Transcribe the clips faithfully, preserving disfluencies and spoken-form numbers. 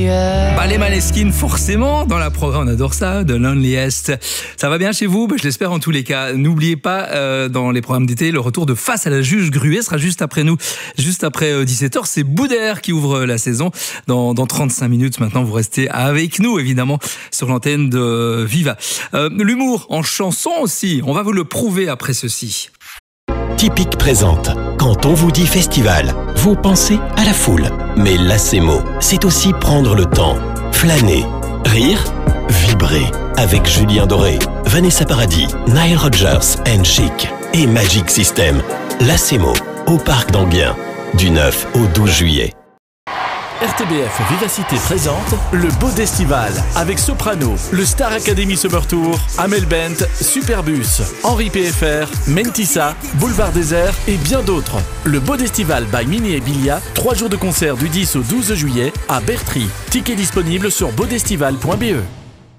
Bah, les Maneskin, forcément, dans la programme, on adore ça, de Loneliest. Ça va bien chez vous? Bah, je l'espère en tous les cas. N'oubliez pas, euh, dans les programmes d'été, le retour de Face à la juge Gruet sera juste après nous, juste après euh, dix-sept heures. C'est Boudère qui ouvre la saison dans, dans trente-cinq minutes. Maintenant, vous restez avec nous, évidemment, sur l'antenne de Viva. Euh, l'humour en chanson aussi, on va vous le prouver après ceci. Typique présente. Quand on vous dit festival, vous pensez à la foule. Mais Lacemo, c'est aussi prendre le temps, flâner, rire, vibrer. Avec Julien Doré, Vanessa Paradis, Nile Rodgers and Chic et Magic System. Lacemo, au Parc d'Enghien, du neuf au douze juillet. R T B F Vivacité présente le Bodestival avec Soprano, le Star Academy Summer Tour, Amel Bent, Superbus, Henri P F R, Mentissa, Boulevard Désert et bien d'autres. Le Bodestival by Mini et Bilia, trois jours de concert du dix au douze juillet à Bertry. Tickets disponibles sur bodestival point b e.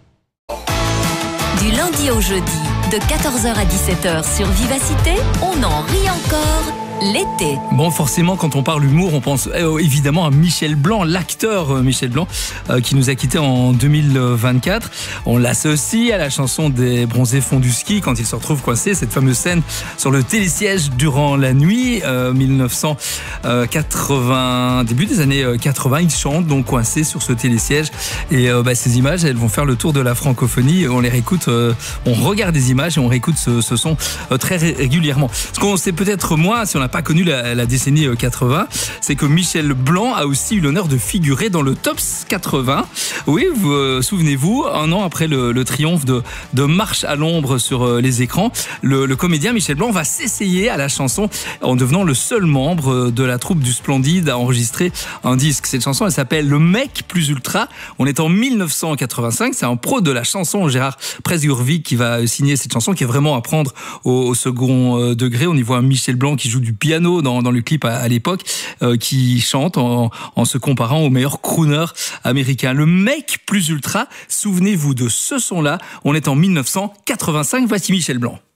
Du lundi au jeudi, de quatorze heures à dix-sept heures sur Vivacité, on en rit encore. L'été. Bon, forcément, quand on parle humour, on pense euh, évidemment à Michel Blanc, l'acteur euh, Michel Blanc, euh, qui nous a quittés en deux mille vingt-quatre. On l'associe à la chanson des Bronzés font du ski quand il se retrouve coincé, cette fameuse scène sur le télésiège durant la nuit, euh, mille neuf cent quatre-vingts, début des années quatre-vingts. Il chante donc coincé sur ce télésiège. Et euh, bah, ces images, elles vont faire le tour de la francophonie. On les réécoute, euh, on regarde des images et on réécoute ce, ce son euh, très régulièrement. Ce qu'on sait peut-être moins, si on n'a pas connu la, la décennie quatre-vingts, c'est que Michel Blanc a aussi eu l'honneur de figurer dans le top quatre-vingts. Oui, vous euh, souvenez-vous, un an après le, le triomphe de, de Marche à l'ombre sur euh, les écrans, le, le comédien Michel Blanc va s'essayer à la chanson en devenant le seul membre de la troupe du Splendide à enregistrer un disque. Cette chanson, elle s'appelle Le Mec plus Ultra. On est en mille neuf cent quatre-vingt-cinq. C'est un pro de la chanson, Gérard Presgurvic, qui va signer cette chanson, qui est vraiment à prendre au, au second degré. On y voit un Michel Blanc qui joue du piano dans, dans le clip à, à l'époque, euh, qui chante en, en se comparant au meilleur crooner américain. Le Mec plus Ultra, souvenez-vous de ce son-là. On est en mille neuf cent quatre-vingt-cinq. Voici Michel Blanc.